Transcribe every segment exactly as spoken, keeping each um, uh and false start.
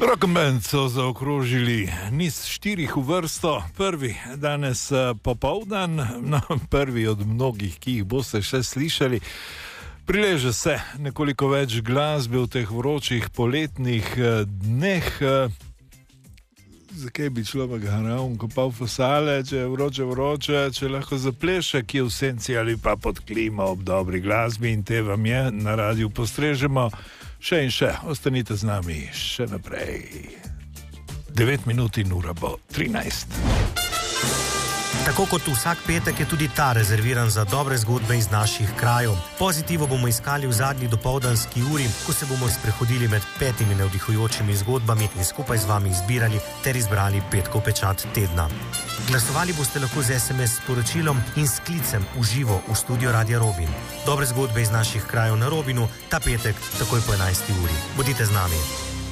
Rock'n'Band so zaokrožili niz štirih v vrsto. Prvi danes popoldan, no, prvi od mnogih, ki jih boste še slišali. Prileže se nekoliko več glasbe v teh vročih poletnih dneh. Zakaj bi človek hral in kopal fasale, če je vroče vroče, če lahko zapleše, ki je v senci ali pa pod klima ob dobri glasbi, in te vam je na radiju postrežemo. Še in še, ostanite z nami še naprej. devet minut in ura bo trinajst. Tako kot vsak petek je tudi ta rezerviran za dobre zgodbe iz naših krajev. Pozitivo bomo iskali v zadnji dopoldanski uri, ko se bomo sprehodili med petimi navdihujočimi zgodbami in skupaj z vami izbirali ter izbrali petkov pečat tedna. Glasovali boste lahko z es em es sporočilom in s klicem v živo v studio Radia Robin. Dobre zgodbe iz naših krajev na Robinu, ta petek takoj po enajsti uri. Bodite z nami.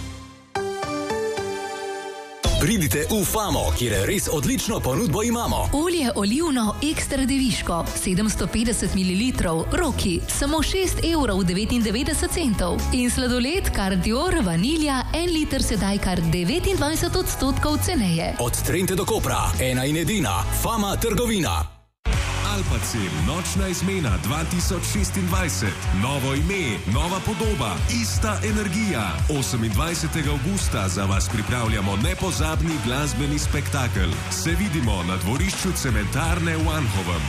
Pridite v Famo, kjer res odlično ponudbo imamo. Olje olivno ekstra deviško, sedemsto petdeset mililitrov, roki, samo šest evrov devetindevetdeset centov. In sladoled kar Dior vanilja, en liter sedaj kar devetindvajset odstotkov ceneje. Od Trente do Kopra, ena in edina, Fama trgovina. Alpacem, nočna izmena dva tisoč šestindvajset. Novo ime, nova podoba, ista energija. osemindvajsetega avgusta za vas pripravljamo nepozabni glasbeni spektakel. Se vidimo na dvorišču cementarne v Anhovem.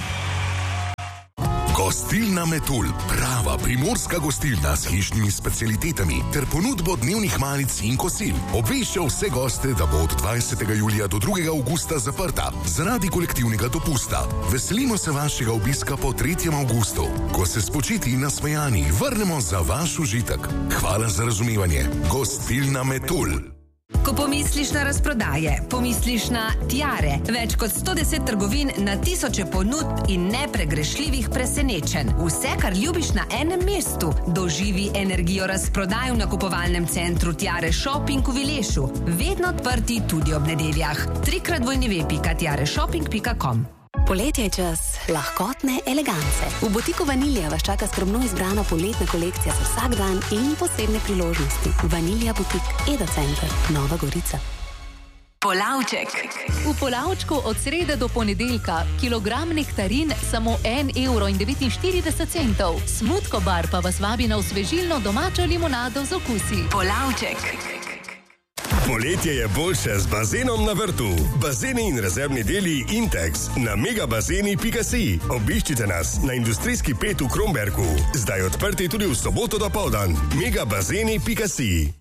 Gostilna Metul, prava primorska gostilna s hišnimi specialitetami ter ponudbo dnevnih malic in kosil. Obvešča vse goste, da bo od dvajsetega julija do drugega avgusta zaprta zaradi kolektivnega dopusta. Veselimo se vašega obiska po tretjem avgustu, ko se spočiti in nasmejani vrnemo za vaš užitek. Hvala za razumevanje. Gostilna Metul. Ko pomisliš na razprodaje, pomisliš na Tiare. Več kot sto deset trgovin na tisoče ponudb in nepregrešljivih presenečenj. Vse, kar ljubiš na enem mestu. Doživi energijo razprodaj v nakupovalnem centru Tiare Shopping v Vilešu. Vedno odprti tudi ob nedeljah. trikrat w w w pika tiare shopping pika com. Poletje je čas lahkotne elegance. V butiku Vanilija vas čaka skrbno izbrana poletna kolekcija za vsak dan in posebne priložnosti. Vanilija butik, Eda Center, Nova Gorica. Polavček. V Polavčku od srede do ponedeljka kilogram nektarin samo en evro in devetinštirideset centov. Smutko bar pa vas vabi na osvežilno domačo limonado z okusi. Polavček. Poletje je boljše z bazenom na vrtu. Bazeni in rezervni deli Intex na megabazeni pika si. Obiščite nas na industrijski pet v Kromberku. Zdaj odprti tudi v soboto dopoldan. megabazeni pika si.